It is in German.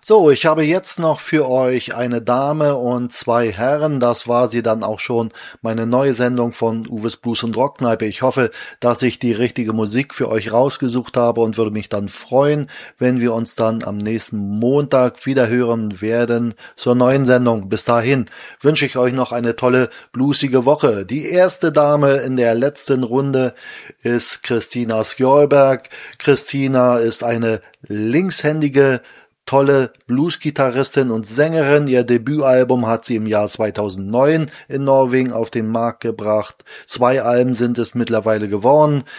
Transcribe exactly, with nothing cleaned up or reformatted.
So, ich habe jetzt noch für euch eine Dame und zwei Herren. Das war sie dann auch schon, meine neue Sendung von Uwes Blues und Rockkneipe. Ich hoffe, dass ich die richtige Musik für euch rausgesucht habe und würde mich dann freuen, wenn wir uns dann am nächsten Montag wieder hören werden zur neuen Sendung. Bis dahin wünsche ich euch noch eine tolle, bluesige Woche. Die erste Dame in der letzten Runde ist Christina Skjolberg. Christina ist eine linkshändige tolle Blues-Gitarristin und Sängerin. Ihr Debütalbum hat sie im Jahr zweitausendneun in Norwegen auf den Markt gebracht. Zwei Alben sind es mittlerweile geworden.